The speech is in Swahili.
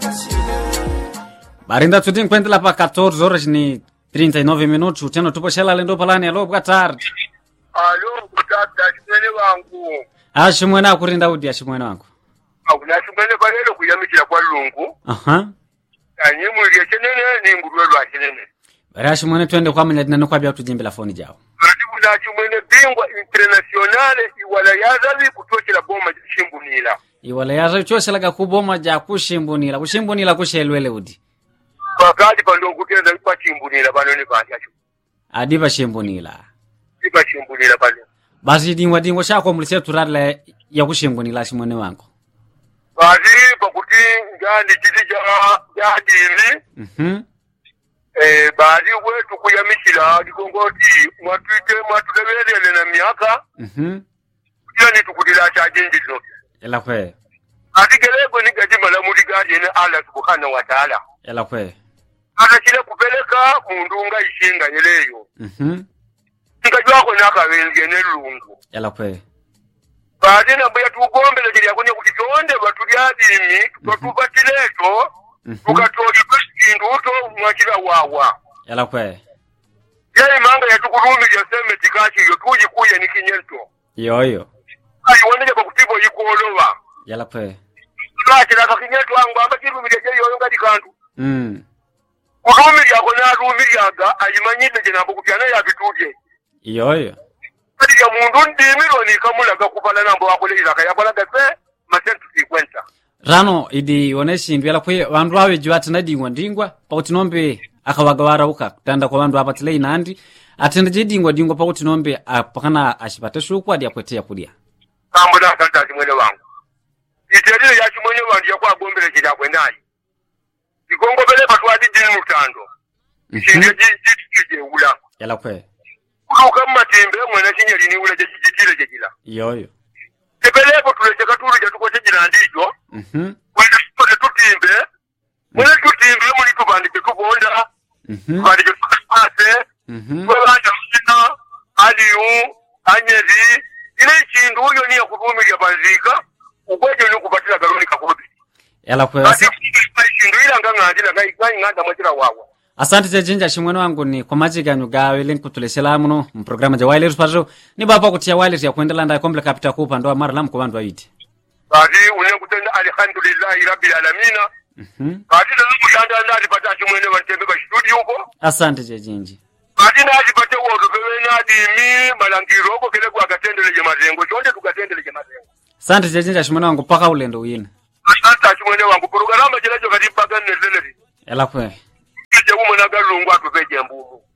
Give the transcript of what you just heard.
Barinda tuti nkwendela pa 14 horas ni 39 minutos. Uteno tupo shala lendo palani. Alo, boa tarde. Alo, boa tarde. Ashimwene wangu. Ashimwene akurinda udi ashimwene wangu. Ashimwene balelo kuyamikira kwa lungu. Aha. Anyi mwili chenene ni ngurwe lwa chenene. Bari ashimwene twende kwa manya dinano kwa bia tujimbila foni jao. Ashimwene bingwa internationale iwala yazabi kutochela boma shimbunila. Iwala yazabi kutochela kuboma ja kushimbunila. Kushimbunila kushelwele udi. Bakati pando kutenda kwa chimbunila banone bati acho. Adiba shimbunila. Adiba shimbunila bano. Basi dingwa shako mulise turale ya kushimbunila ashimwene wangu. Basi pakuti ngandi chiti ja dini. Basi wetu kuyamishila dikongoti mwatulebelele na miaka. Kujani tukudila cha jinji zote. Ela kwe. Atigelego ni gajima la mudigadi ene Allah subhanahu wa ta'ala. Ela kwe. Atachile kupeleka mundunga ishinga yeleyo. Nikajua ko nakawenge ne lungu. Ela kwe. Basi na baya tugombele jili yakonye kutitonde batulyadimi tukatupatileto tukatoki kushindu uto mwachira wawa. Ela kwe. Yale manga yatukurumi yaseme tikachi yotuji kuye nikinyento. Yoyo. Ayiwoneke bakutibo yikolowa. Ela kwe. Tukachira kakinyento wangu amba kirumi yoyo ngadi kantu. Kurumi yako na rumi yaga ayimanyite jenambo kutyana ya bituje. Yoyo. Kati ya mundu ndimiro ni kamulaga kupala nambo wakoleza kayabala gape masentu 50. Rano idi oneshi ndwela kwe wandu wawe juati na dingwa pauti nombe akawagawara uka tanda kwa wandu apatile inandi atenda je dingwa pauti nombe apakana ashipate shuku adi akwetea kudia. Kambo na kanta chimwene wangu. Iterile ya chimwene wangu ya kwa gombele jida kwendayi. Ikongo bele patuwadi jini mutando. Ishinge jitije ula. Yala kwe. Kuruka matimbe mwena chinyeli ni ula jitile jekila. Yoyo. Tepelepo tulecheka tulu jatukote jina ndijo. Mwena sitote tutimbe. Mwena tutimbe mwini tubandike tubonda. Tubandike tukasipase. Mwena mchina. Aliyu. Anyezi. Ile chindu uyo ni ya kudumi ya banzika. Ukwejo ni kupatila galoni kakudi. Yala kwe. Asante jejinja shimwene wangu ni kwa majiga nyugawe linku tulesela muno mprograma ja wireless pajo ni baba kutia wireless ya kuendela nda komple kapita kupa ndo mara lam kwa bandu waiti. Basi unekutenda alhamdulillah rabbil alamin. Basi ndo kujanda ndadi pata shimwene wantembe ba studio huko. Asante jejinji. Basi ndadi pata wodo bewe nadi mi malangiro ko kile kwa gatendele mazengo chonde tukatendele mazengo. Asante jejinja shimwene wangu paka ulendo wina. Asante chimwene wangu programa jelajo kadipaga nelele. Ela kwe. Kije umona galungu atupeje mbumu.